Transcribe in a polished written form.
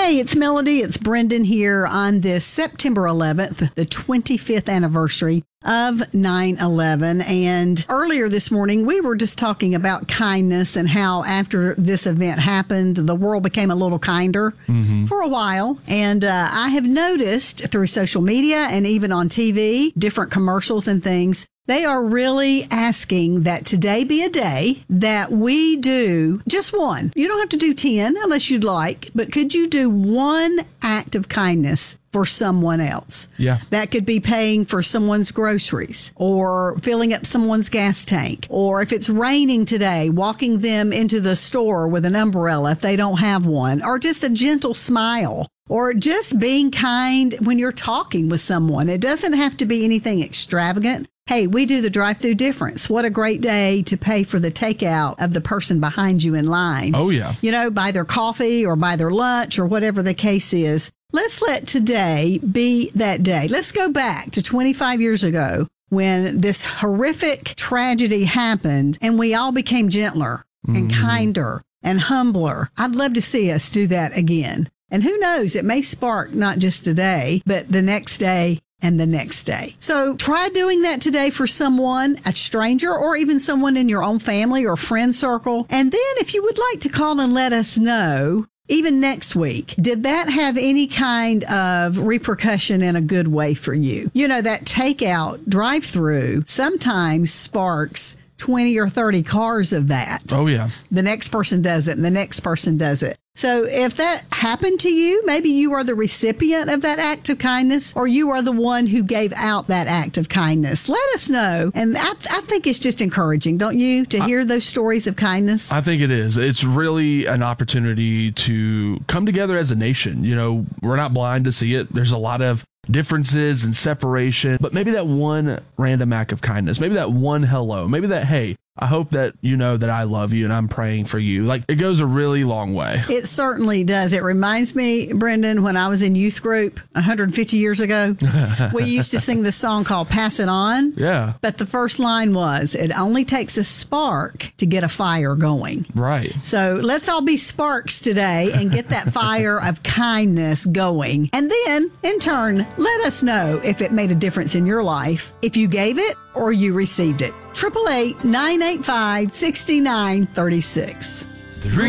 Hey, it's Melody. It's Brendan here on this September 11th, the 25th anniversary of 9/11. And earlier this morning, we were just talking about kindness and how after this event happened, the world became a little kinder for a while. And I have noticed through social media and even on TV, different commercials and things, they are really asking that today be a day that we do just one. You don't have to do 10 unless you'd like, but could you do one act of kindness for someone else? Yeah. That could be paying for someone's groceries or filling up someone's gas tank. Or if it's raining today, walking them into the store with an umbrella if they don't have one, or just a gentle smile. Or just being kind when you're talking with someone. It doesn't have to be anything extravagant. Hey, we do the drive-through difference. What a great day to pay for the takeout of the person behind you in line. Oh, yeah. You know, buy their coffee or buy their lunch or whatever the case is. Let's let today be that day. Let's go back to 25 years ago when this horrific tragedy happened and we all became gentler and kinder and humbler. I'd love to see us do that again. And who knows, it may spark not just today, but the next day and the next day. So try doing that today for someone, a stranger, or even someone in your own family or friend circle. And then if you would like to call and let us know, even next week, did that have any kind of repercussion in a good way for you? You know, that takeout drive-through sometimes sparks 20 or 30 cars of that. Oh, yeah. The next person does it and the next person does it. So if that happened to you, maybe you are the recipient of that act of kindness or you are the one who gave out that act of kindness. Let us know. And I think it's just encouraging, don't you, to hear those stories of kindness? I think it is. It's really an opportunity to come together as a nation. You know, we're not blind to see it. There's a lot of differences and separation, but maybe that one random act of kindness, maybe that one hello, maybe that, hey, I hope that you know that I love you and I'm praying for you. Like, it goes a really long way. It certainly does. It reminds me, Brendan, when I was in youth group 150 years ago, we used to sing this song called Pass It On. Yeah. But the first line was, it only takes a spark to get a fire going. Right. So let's all be sparks today and get that fire of kindness going. And then, in turn, let us know if it made a difference in your life, if you gave it or you received it. 888-985-6936.